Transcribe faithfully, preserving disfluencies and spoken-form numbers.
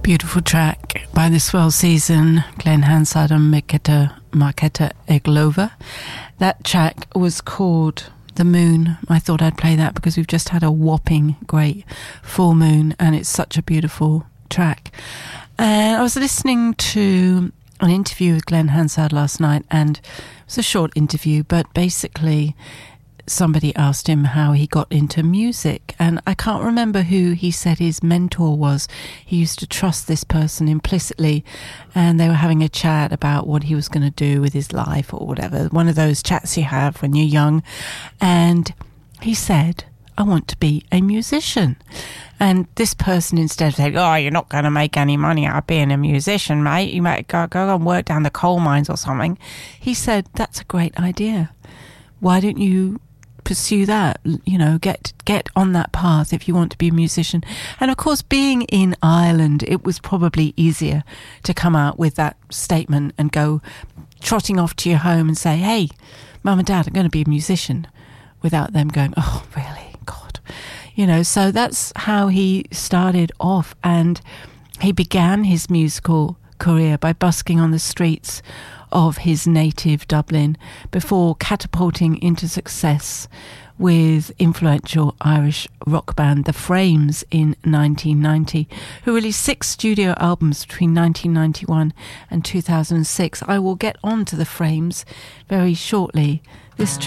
Beautiful track by the Swell Season, Glenn Hansard and Marketa, Marketa Eglova. That track was called The Moon. I thought I'd play that because we've just had a whopping great full moon and it's such a beautiful track. And I was listening to an interview with Glenn Hansard last night, and it was a short interview, but basically somebody asked him how he got into music, and I can't remember who he said his mentor was. He used to trust this person implicitly, and they were having a chat about what he was going to do with his life or whatever, one of those chats you have when you're young. And he said, I want to be a musician. And this person, instead of saying, oh, you're not going to make any money out of being a musician, mate, you might go, go and work down the coal mines or something, he said, that's a great idea. Why don't you pursue that? You know, get get on that path if you want to be a musician. And of course, being in Ireland, it was probably easier to come out with that statement and go trotting off to your home and say, hey, mum and dad, I'm going to be a musician, without them going, oh, really? God. You know, so that's how he started off. And he began his musical career by busking on the streets of his native Dublin before catapulting into success with influential Irish rock band The Frames in nineteen ninety, who released six studio albums between nineteen ninety-one and two thousand six. I will get on to The Frames very shortly. This